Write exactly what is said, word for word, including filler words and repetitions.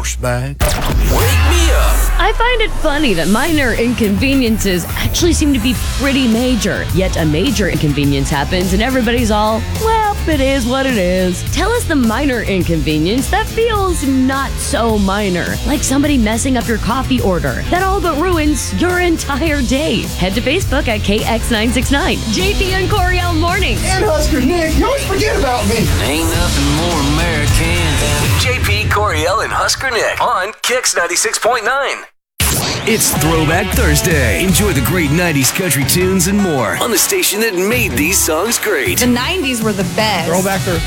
douchebag. Wake me up. I find it funny that minor inconveniences actually seem to be pretty major, yet a major inconvenience happens and everybody's all, well, it is what it is. Tell us the minor inconvenience that feels not so minor, like somebody messing up your coffee order that all but ruins your entire day. Head to Facebook at K X nine six nine. J P and Coriel Mornings. And Husker Nick, you always forget about me. Ain't nothing more American than J P, Coriel, and Husker Nick on Kix ninety-six point nine. It's Throwback Thursday. Enjoy the great nineties country tunes and more on the station that made these songs great. The nineties were the best. Throwback Thursday.